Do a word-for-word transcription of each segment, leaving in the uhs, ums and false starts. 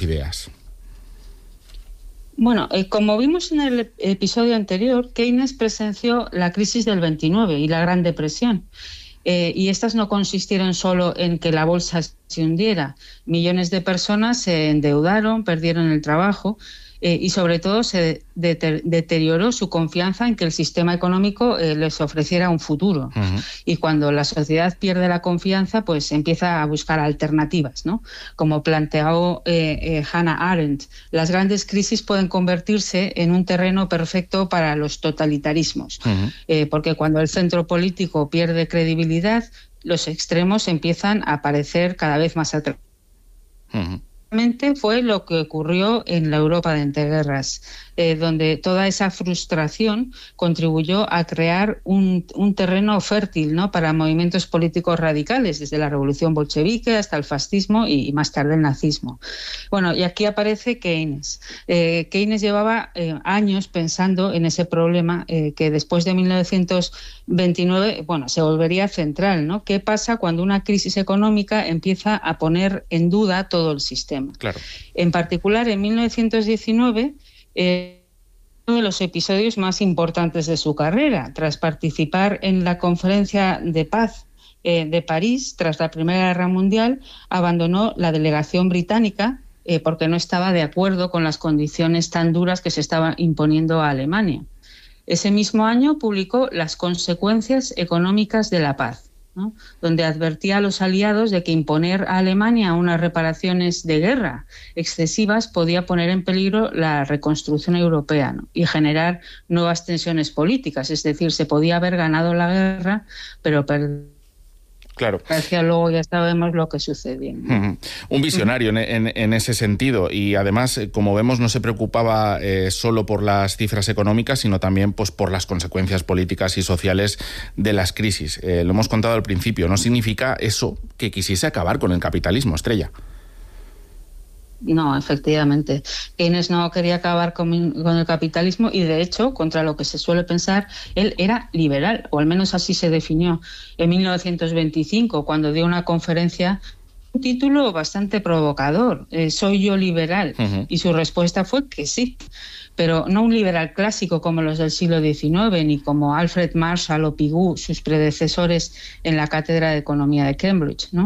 sus ideas? Bueno, eh, como vimos en el episodio anterior, Keynes presenció la crisis del veintinueve y la Gran Depresión. Eh, y estas no consistieron solo en que la bolsa se hundiera. Millones de personas se endeudaron, perdieron el trabajo eh, y sobre todo se de- deterioró su confianza en que el sistema económico eh, les ofreciera un futuro. Uh-huh. Y cuando la sociedad pierde la confianza, pues empieza a buscar alternativas, ¿no? Como planteó eh, eh, Hannah Arendt, las grandes crisis pueden convertirse en un terreno perfecto para los totalitarismos, uh-huh. eh, porque cuando el centro político pierde credibilidad, los extremos empiezan a aparecer cada vez más atrás. Uh-huh. Fue lo que ocurrió en la Europa de entreguerras, eh, donde toda esa frustración contribuyó a crear un, un terreno fértil, ¿no?, para movimientos políticos radicales, desde la revolución bolchevique hasta el fascismo y, y más tarde el nazismo. Bueno, y aquí aparece Keynes. Eh, Keynes llevaba eh, años pensando en ese problema eh, que después de mil novecientos veintinueve, bueno, se volvería central, ¿no? ¿Qué pasa cuando una crisis económica empieza a poner en duda todo el sistema? Claro. En particular, en mil novecientos diecinueve, eh, uno de los episodios más importantes de su carrera, tras participar en la Conferencia de Paz eh, de París, tras la Primera Guerra Mundial, abandonó la delegación británica eh, porque no estaba de acuerdo con las condiciones tan duras que se estaban imponiendo a Alemania. Ese mismo año publicó Las consecuencias económicas de la paz, ¿no?, donde advertía a los aliados de que imponer a Alemania unas reparaciones de guerra excesivas podía poner en peligro la reconstrucción europea, ¿no?, y generar nuevas tensiones políticas. Es decir, se podía haber ganado la guerra, pero perder. Claro. Hacia luego ya sabemos lo que sucedió, ¿no? Uh-huh. Un visionario uh-huh. en, en, en ese sentido, y además, como vemos, no se preocupaba eh, solo por las cifras económicas, sino también pues, por las consecuencias políticas y sociales de las crisis. Eh, lo hemos contado al principio, no significa eso que quisiese acabar con el capitalismo, Estrella. No, efectivamente. Keynes no quería acabar con, con el capitalismo y, de hecho, contra lo que se suele pensar, él era liberal, o al menos así se definió en mil novecientos veinticinco, cuando dio una conferencia, un título bastante provocador, eh, ¿soy yo liberal? Uh-huh. Y su respuesta fue que sí, pero no un liberal clásico como los del siglo diecinueve, ni como Alfred Marshall o Pigou, sus predecesores en la Cátedra de Economía de Cambridge, ¿no?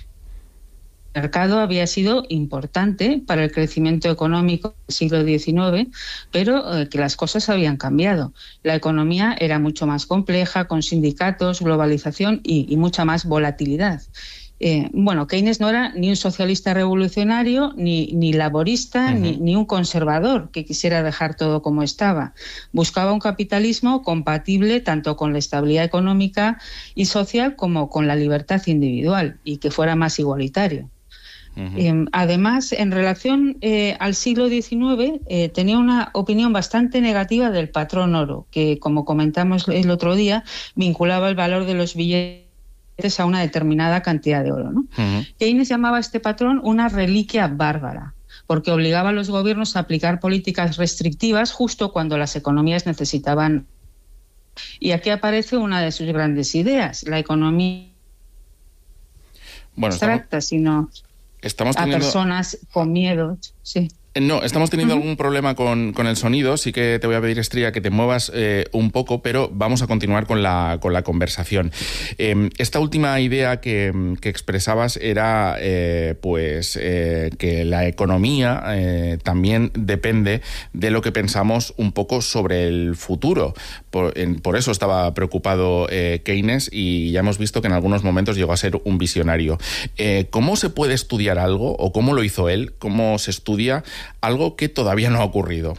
El mercado había sido importante para el crecimiento económico del siglo diecinueve, pero eh, que las cosas habían cambiado. La economía era mucho más compleja, con sindicatos, globalización y, y mucha más volatilidad. Eh, bueno, Keynes no era ni un socialista revolucionario, ni, ni laborista, uh-huh. ni, ni un conservador que quisiera dejar todo como estaba. Buscaba un capitalismo compatible tanto con la estabilidad económica y social como con la libertad individual, y que fuera más igualitario. Uh-huh. Eh, además, en relación eh, al siglo diecinueve, eh, tenía una opinión bastante negativa del patrón oro, que, como comentamos el otro día, vinculaba el valor de los billetes a una determinada cantidad de oro, ¿no? Uh-huh. Keynes llamaba a este patrón una reliquia bárbara, porque obligaba a los gobiernos a aplicar políticas restrictivas justo cuando las economías necesitaban. Y aquí aparece una de sus grandes ideas, la economía bueno, abstracta, estamos... sino Estamos teniendo... a personas con miedo, sí. No, estamos teniendo uh-huh. algún problema con, con el sonido, sí que te voy a pedir, Estrella, que te muevas eh, un poco, pero vamos a continuar con la, con la conversación. Eh, esta última idea que, que expresabas era eh, pues eh, que la economía eh, también depende de lo que pensamos un poco sobre el futuro. Por, en, por eso estaba preocupado eh, Keynes, y ya hemos visto que en algunos momentos llegó a ser un visionario. Eh, ¿Cómo se puede estudiar algo, o cómo lo hizo él? ¿Cómo se estudia algo que todavía no ha ocurrido?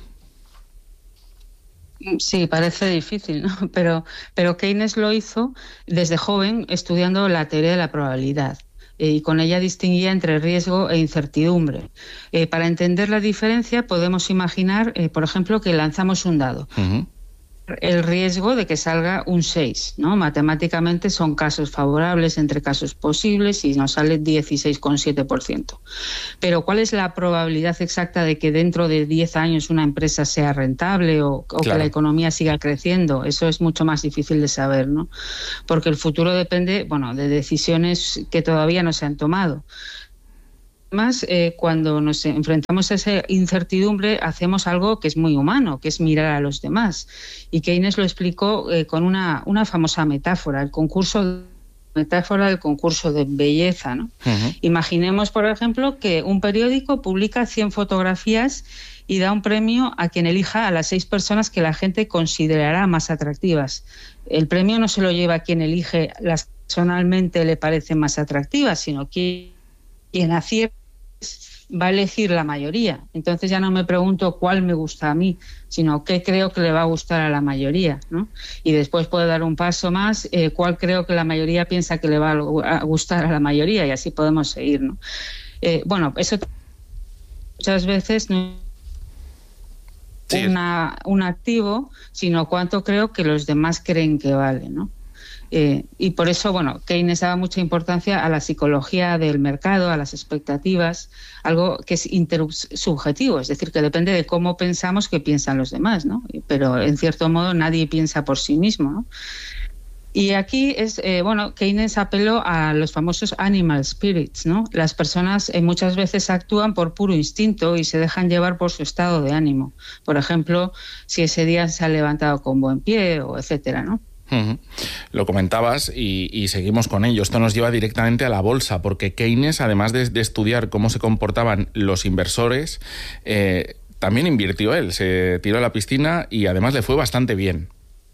Sí, parece difícil, ¿no? Pero, pero Keynes lo hizo desde joven estudiando la teoría de la probabilidad. Eh, y con ella distinguía entre riesgo e incertidumbre. Eh, para entender la diferencia podemos imaginar, eh, por ejemplo, que lanzamos un dado. Uh-huh. El riesgo de que salga un seis, ¿no? Matemáticamente son casos favorables entre casos posibles y nos sale dieciséis coma siete por ciento. Pero ¿cuál es la probabilidad exacta de que dentro de diez años una empresa sea rentable o, o claro. que la economía siga creciendo? Eso es mucho más difícil de saber, ¿no? Porque el futuro depende, bueno, de decisiones que todavía no se han tomado. Además, eh, cuando nos enfrentamos a esa incertidumbre, hacemos algo que es muy humano, que es mirar a los demás. Y Keynes lo explicó eh, con una, una famosa metáfora, el concurso metáfora del concurso de belleza, ¿no? Uh-huh. Imaginemos, por ejemplo, que un periódico publica cien fotografías y da un premio a quien elija a las seis personas que la gente considerará más atractivas. El premio no se lo lleva a quien elige las que personalmente le parecen más atractivas, sino que quien acierta va a elegir la mayoría. Entonces ya no me pregunto cuál me gusta a mí, sino qué creo que le va a gustar a la mayoría, ¿no? Y después puedo dar un paso más, eh, cuál creo que la mayoría piensa que le va a gustar a la mayoría, y así podemos seguir, ¿no? Eh, bueno, eso muchas veces no es una, un activo, sino cuánto creo que los demás creen que vale, ¿no? Eh, y por eso, bueno, Keynes daba mucha importancia a la psicología del mercado, a las expectativas, algo que es intersubjetivo, es decir, que depende de cómo pensamos que piensan los demás, ¿no? Pero en cierto modo nadie piensa por sí mismo, ¿no? Y aquí es, eh, bueno, Keynes apeló a los famosos animal spirits, ¿no? Las personas eh, muchas veces actúan por puro instinto y se dejan llevar por su estado de ánimo. Por ejemplo, si ese día se ha levantado con buen pie o etcétera, ¿no? Uh-huh. Lo comentabas y, y seguimos con ello. Esto nos lleva directamente a la bolsa, porque Keynes, además de, de estudiar cómo se comportaban los inversores, eh, también invirtió él, se tiró a la piscina y además le fue bastante bien.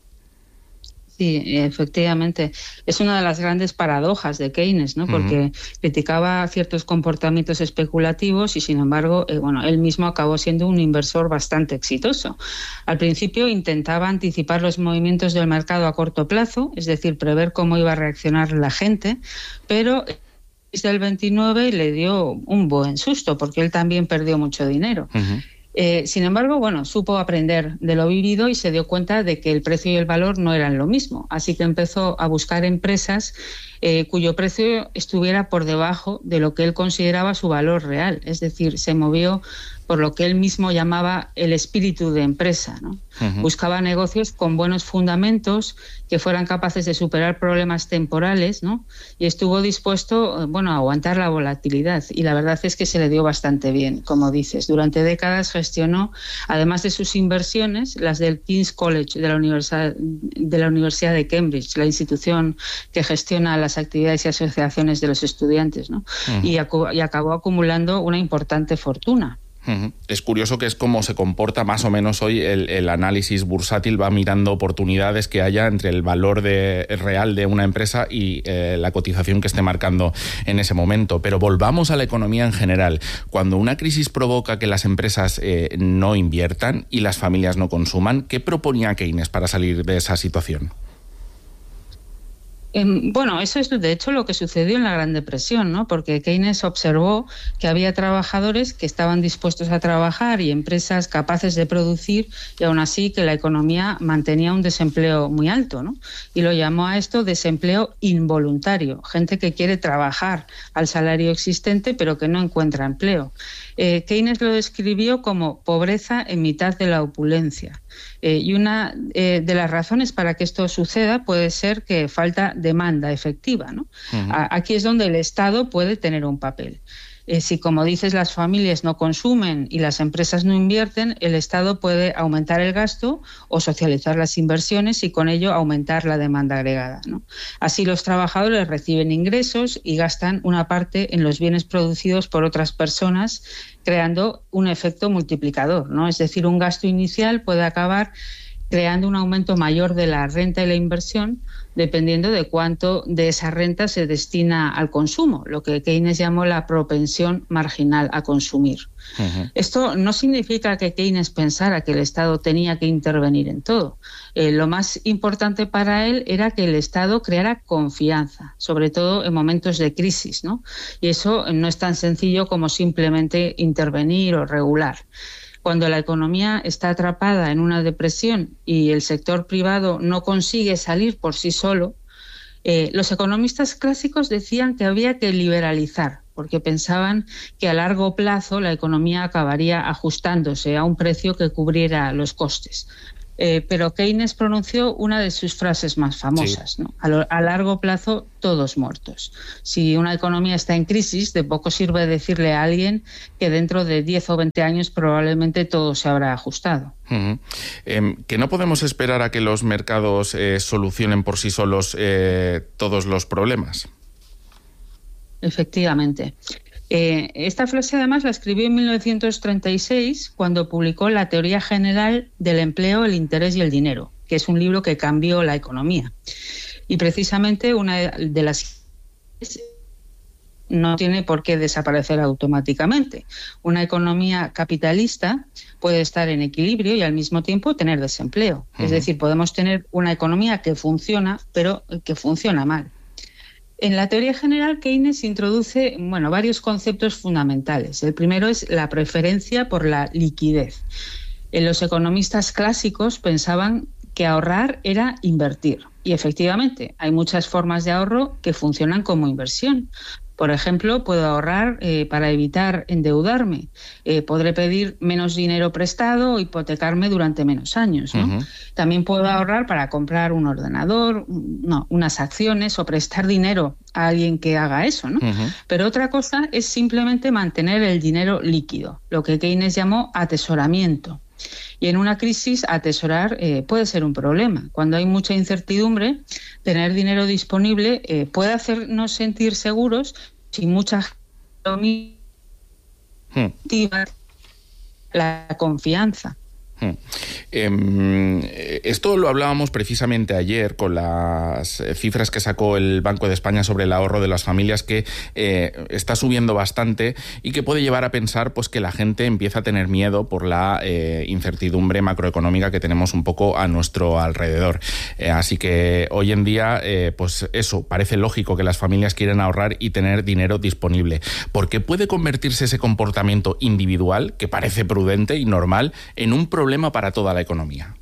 Sí, efectivamente. Es una de las grandes paradojas de Keynes, ¿no? Porque uh-huh. criticaba ciertos comportamientos especulativos y, sin embargo, eh, bueno, él mismo acabó siendo un inversor bastante exitoso. Al principio intentaba anticipar los movimientos del mercado a corto plazo, es decir, prever cómo iba a reaccionar la gente, pero desde el veintinueve le dio un buen susto porque él también perdió mucho dinero. Uh-huh. Eh, sin embargo, bueno, supo aprender de lo vivido y se dio cuenta de que el precio y el valor no eran lo mismo. Así que empezó a buscar empresas eh, cuyo precio estuviera por debajo de lo que él consideraba su valor real. Es decir, se movió por lo que él mismo llamaba el espíritu de empresa, ¿no? Uh-huh. Buscaba negocios con buenos fundamentos que fueran capaces de superar problemas temporales, ¿no? Y estuvo dispuesto, bueno, a aguantar la volatilidad. Y la verdad es que se le dio bastante bien, como dices. Durante décadas gestionó, además de sus inversiones, las del King's College de la Universidad de, la Universidad de Cambridge, la institución que gestiona las actividades y asociaciones de los estudiantes, ¿no? Uh-huh. y, acu- y acabó acumulando una importante fortuna. Uh-huh. Es curioso que es como se comporta más o menos hoy el, el análisis bursátil, va mirando oportunidades que haya entre el valor de, real de una empresa y eh, la cotización que esté marcando en ese momento. Pero volvamos a la economía en general. Cuando una crisis provoca que las empresas eh, no inviertan y las familias no consuman, ¿qué proponía Keynes para salir de esa situación? Bueno, eso es de hecho lo que sucedió en la Gran Depresión, ¿no? Porque Keynes observó que había trabajadores que estaban dispuestos a trabajar y empresas capaces de producir, y aún así que la economía mantenía un desempleo muy alto, ¿no? Y lo llamó a esto desempleo involuntario, gente que quiere trabajar al salario existente pero que no encuentra empleo. Eh, Keynes lo describió como pobreza en mitad de la opulencia. Eh, y una eh, de las razones para que esto suceda puede ser que falta demanda efectiva, ¿no? Uh-huh. A- aquí es donde el Estado puede tener un papel. Eh, si, como dices, las familias no consumen y las empresas no invierten, el Estado puede aumentar el gasto o socializar las inversiones y con ello aumentar la demanda agregada, ¿no? Así los trabajadores reciben ingresos y gastan una parte en los bienes producidos por otras personas, creando un efecto multiplicador, ¿no? Es decir, un gasto inicial puede acabar creando un aumento mayor de la renta y la inversión, dependiendo de cuánto de esa renta se destina al consumo, lo que Keynes llamó la propensión marginal a consumir. Uh-huh. Esto no significa que Keynes pensara que el Estado tenía que intervenir en todo. Eh, lo más importante para él era que el Estado creara confianza, sobre todo en momentos de crisis, ¿no? Y eso no es tan sencillo como simplemente intervenir o regular. Cuando la economía está atrapada en una depresión y el sector privado no consigue salir por sí solo, eh, los economistas clásicos decían que había que liberalizar, porque pensaban que a largo plazo la economía acabaría ajustándose a un precio que cubriera los costes. Eh, pero Keynes pronunció una de sus frases más famosas, sí. ¿no? A, lo, a largo plazo, todos muertos. Si una economía está en crisis, de poco sirve decirle a alguien que dentro de diez o veinte años probablemente todo se habrá ajustado. Uh-huh. Eh, que no podemos esperar a que los mercados eh, solucionen por sí solos eh, todos los problemas. Efectivamente. Eh, esta frase además la escribió en mil novecientos treinta y seis cuando publicó La teoría general del empleo, el interés y el dinero, que es un libro que cambió la economía. Y precisamente una de las no tiene por qué desaparecer automáticamente. Una economía capitalista puede estar en equilibrio y al mismo tiempo tener desempleo. Uh-huh. Es decir, podemos tener una economía que funciona, pero que funciona mal. En la teoría general, Keynes introduce bueno, varios conceptos fundamentales. El primero es la preferencia por la liquidez. Los economistas clásicos pensaban que ahorrar era invertir. Y efectivamente, hay muchas formas de ahorro que funcionan como inversión. Por ejemplo, puedo ahorrar eh, para evitar endeudarme. Eh, podré pedir menos dinero prestado o hipotecarme durante menos años, ¿no? Uh-huh. También puedo ahorrar para comprar un ordenador, no, unas acciones o prestar dinero a alguien que haga eso, ¿no? Uh-huh. Pero otra cosa es simplemente mantener el dinero líquido, lo que Keynes llamó atesoramiento. Y en una crisis, atesorar eh, puede ser un problema. Cuando hay mucha incertidumbre, tener dinero disponible eh, puede hacernos sentir seguros sin mucha hmm. la confianza. Hmm. Eh, esto lo hablábamos precisamente ayer con las cifras que sacó el Banco de España sobre el ahorro de las familias, que eh, está subiendo bastante y que puede llevar a pensar pues que la gente empieza a tener miedo por la eh, incertidumbre macroeconómica que tenemos un poco a nuestro alrededor. Eh, así que hoy en día, eh, pues eso, parece lógico que las familias quieran ahorrar y tener dinero disponible, porque puede convertirse ese comportamiento individual, que parece prudente y normal, en un problema para toda la economía.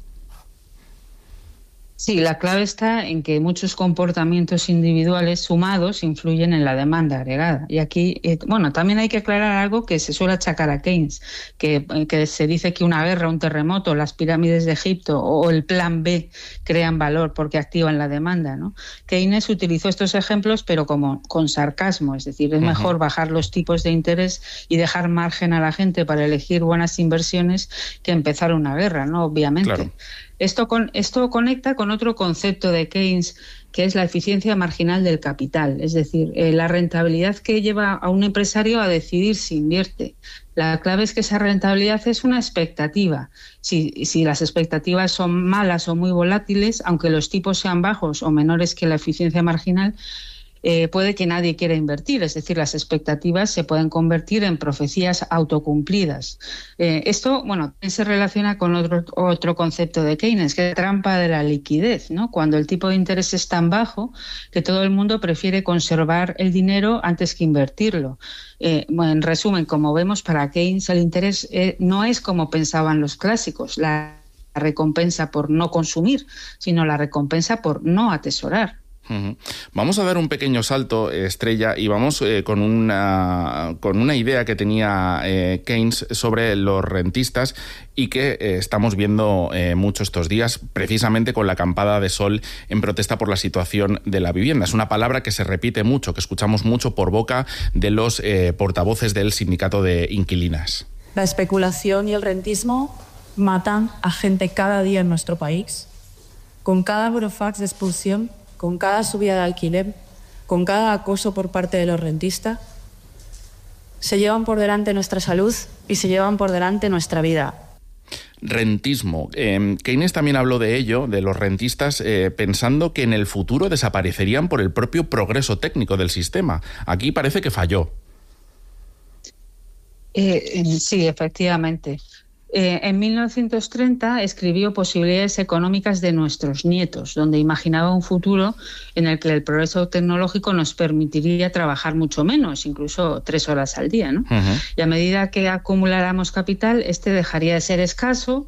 Sí, la clave está en que muchos comportamientos individuales sumados influyen en la demanda agregada. Y aquí, eh, bueno, también hay que aclarar algo que se suele achacar a Keynes, que, que se dice que una guerra, un terremoto, las pirámides de Egipto o el plan B crean valor porque activan la demanda, ¿no? Keynes utilizó estos ejemplos, pero como con sarcasmo, es decir, es uh-huh. mejor bajar los tipos de interés y dejar margen a la gente para elegir buenas inversiones que empezar una guerra, ¿no? Obviamente. Claro. Esto, con, esto conecta con otro concepto de Keynes, que es la eficiencia marginal del capital, es decir, eh, la rentabilidad que lleva a un empresario a decidir si invierte. La clave es que esa rentabilidad es una expectativa. Si, si las expectativas son malas o muy volátiles, aunque los tipos sean bajos o menores que la eficiencia marginal, Eh, puede que nadie quiera invertir, es decir, las expectativas se pueden convertir en profecías autocumplidas. Eh, esto, bueno, se relaciona con otro, otro concepto de Keynes, que es la trampa de la liquidez, ¿no? Cuando el tipo de interés es tan bajo que todo el mundo prefiere conservar el dinero antes que invertirlo. Eh, bueno, en resumen, como vemos, para Keynes el interés eh, no es como pensaban los clásicos, la recompensa por no consumir, sino la recompensa por no atesorar. Uh-huh. Vamos a dar un pequeño salto, Estrella, y vamos eh, con, una, con una idea que tenía eh, Keynes sobre los rentistas y que eh, estamos viendo eh, mucho estos días, precisamente con la acampada de sol en protesta por la situación de la vivienda. Es una palabra que se repite mucho, que escuchamos mucho por boca de los eh, portavoces del sindicato de inquilinas. La especulación y el rentismo matan a gente cada día en nuestro país. Con cada burofax de expulsión, con cada subida de alquiler, con cada acoso por parte de los rentistas, se llevan por delante nuestra salud y se llevan por delante nuestra vida. Rentismo. Eh, Keynes también habló de ello, de los rentistas, eh, pensando que en el futuro desaparecerían por el propio progreso técnico del sistema. Aquí parece que falló. Eh, sí, efectivamente. Eh, en mil novecientos treinta escribió Posibilidades económicas de nuestros nietos, donde imaginaba un futuro en el que el progreso tecnológico nos permitiría trabajar mucho menos, incluso tres horas al día, ¿no? Uh-huh. Y a medida que acumuláramos capital, este dejaría de ser escaso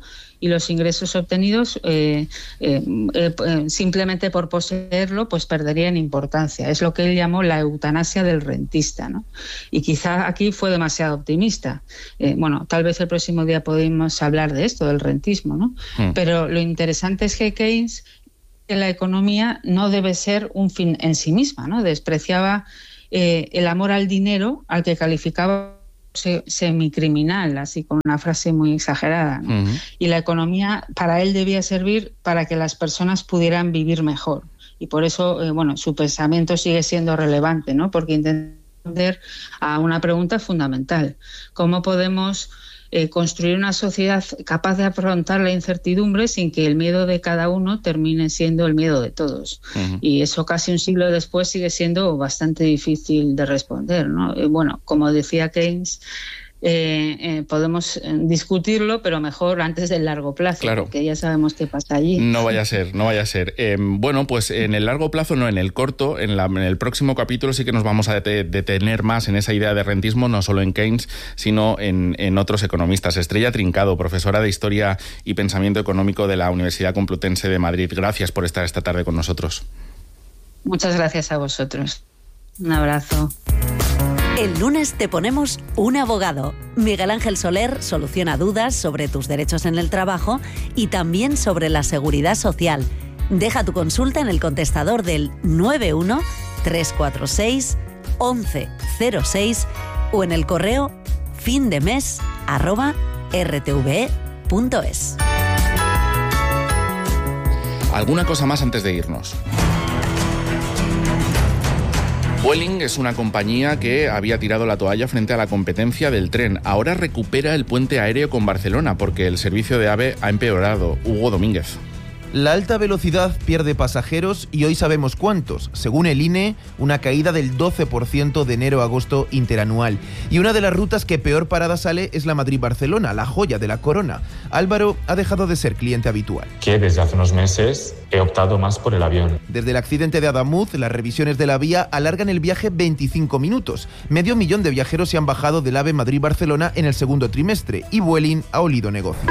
y los ingresos obtenidos eh, eh, eh, simplemente por poseerlo pues perderían importancia. Es lo que él llamó la eutanasia del rentista, ¿no? Y quizá aquí fue demasiado optimista. Eh, bueno, tal vez el próximo día podemos hablar de esto, del rentismo, ¿no? Mm. Pero lo interesante es que Keynes, que la economía no debe ser un fin en sí misma, ¿no? Despreciaba eh, el amor al dinero, al que calificaba semicriminal, así con una frase muy exagerada, ¿no? Uh-huh. Y la economía para él debía servir para que las personas pudieran vivir mejor. Y por eso, eh, bueno, su pensamiento sigue siendo relevante, ¿no? Porque intenta responder a una pregunta fundamental: ¿cómo podemos eh, construir una sociedad capaz de afrontar la incertidumbre sin que el miedo de cada uno termine siendo el miedo de todos? Uh-huh. Y eso casi un siglo después sigue siendo bastante difícil de responder, ¿no? Eh, bueno, como decía Keynes, Eh, eh, podemos discutirlo, pero mejor antes del largo plazo, claro, porque ya sabemos qué pasa allí. No vaya a ser, no vaya a ser. Eh, bueno, pues en el largo plazo, no, en el corto, en, la, en el próximo capítulo sí que nos vamos a detener más en esa idea de rentismo, no solo en Keynes, sino en, en otros economistas. Estrella Trincado, profesora de Historia y Pensamiento Económico de la Universidad Complutense de Madrid. Gracias por estar esta tarde con nosotros. Muchas gracias a vosotros. Un abrazo. El lunes te ponemos un abogado. Miguel Ángel Soler soluciona dudas sobre tus derechos en el trabajo y también sobre la seguridad social. Deja tu consulta en el contestador del nueve uno tres cuatro seis once cero seis o en el correo findemes arroba rtve punto es. ¿Alguna cosa más antes de irnos? Vueling es una compañía que había tirado la toalla frente a la competencia del tren. Ahora recupera el puente aéreo con Barcelona porque el servicio de AVE ha empeorado. Hugo Domínguez. La alta velocidad pierde pasajeros y hoy sabemos cuántos. Según el I N E, una caída del doce por ciento de enero a agosto interanual. Y una de las rutas que peor parada sale es la Madrid-Barcelona, la joya de la corona. Álvaro ha dejado de ser cliente habitual. Que desde hace unos meses he optado más por el avión. Desde el accidente de Adamuz, las revisiones de la vía alargan el viaje veinticinco minutos. Medio millón de viajeros se han bajado del AVE Madrid-Barcelona en el segundo trimestre y Vueling ha olido negocio.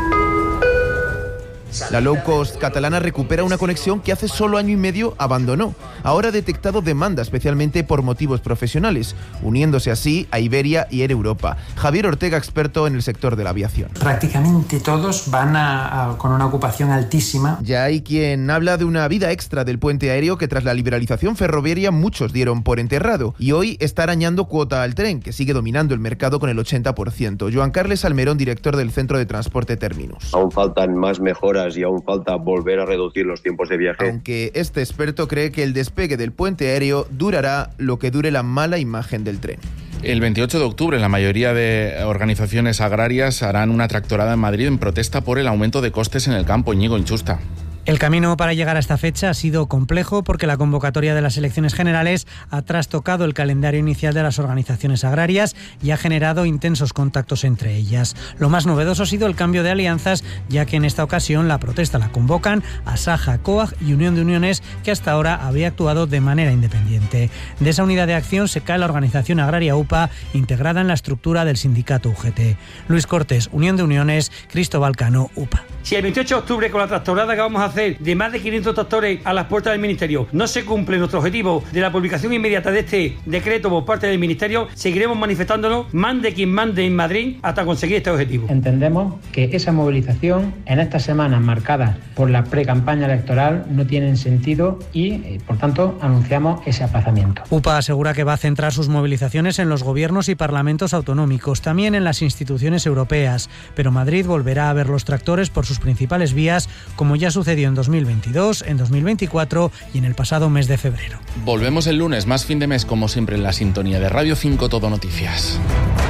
La low cost catalana recupera una conexión que hace solo año y medio abandonó. Ahora ha detectado demanda especialmente por motivos profesionales, uniéndose así a Iberia y Air Europa. Javier Ortega, experto en el sector de la aviación. Prácticamente todos van a, a, con una ocupación altísima. Ya hay quien habla de una vida extra del puente aéreo que tras la liberalización ferroviaria muchos dieron por enterrado y hoy está arañando cuota al tren, que sigue dominando el mercado con el ochenta por ciento. Joan Carles Almerón, director del Centro de Transporte Terminus. Aún faltan más mejoras y aún falta volver a reducir los tiempos de viaje. Aunque este experto cree que el despegue del puente aéreo durará lo que dure la mala imagen del tren. El veintiocho de octubre la mayoría de organizaciones agrarias harán una tractorada en Madrid en protesta por el aumento de costes en el campo. Íñigo Inchusta. El camino para llegar a esta fecha ha sido complejo porque la convocatoria de las elecciones generales ha trastocado el calendario inicial de las organizaciones agrarias y ha generado intensos contactos entre ellas. Lo más novedoso ha sido el cambio de alianzas, ya que en esta ocasión la protesta la convocan Asaja, COAG y Unión de Uniones, que hasta ahora había actuado de manera independiente. De esa unidad de acción se cae la organización agraria U P A, integrada en la estructura del sindicato U G T. Luis Cortés, Unión de Uniones, Cristóbal Cano, U P A. Si el veintiocho de octubre, con la tractorada que vamos a hacer de más de quinientos tractores a las puertas del Ministerio, no se cumple nuestro objetivo de la publicación inmediata de este decreto por parte del Ministerio, seguiremos manifestándolo, mande quien mande en Madrid, hasta conseguir este objetivo. Entendemos que esa movilización en estas semanas marcadas por la pre-campaña electoral no tienen sentido y, eh, por tanto, anunciamos ese aplazamiento. U P A asegura que va a centrar sus movilizaciones en los gobiernos y parlamentos autonómicos, también en las instituciones europeas, pero Madrid volverá a ver los tractores por sus principales vías, como ya sucedió en dos mil veintidós, en dos mil veinticuatro y en el pasado mes de febrero. Volvemos el lunes, más fin de mes, como siempre, en la sintonía de Radio cinco Todo Noticias.